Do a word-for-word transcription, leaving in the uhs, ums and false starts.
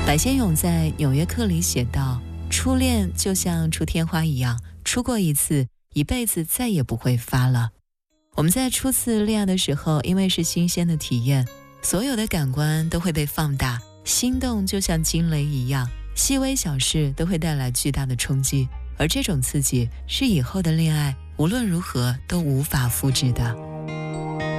白先勇在《纽约客》里写道，初恋就像出天花一样，出过一次，一辈子再也不会发了。我们在初次恋爱的时候，因为是新鲜的体验，所有的感官都会被放大，心动就像惊雷一样，细微小事都会带来巨大的冲击，而这种刺激是以后的恋爱无论如何都无法复制的。